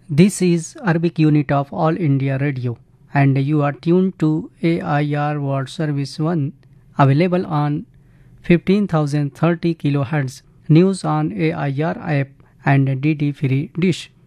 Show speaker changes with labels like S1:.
S1: This is Arabic unit of All India Radio, and you are tuned to AIR World Service 1, available on 15,030 kHz, news on AIR app and DD Free Dish.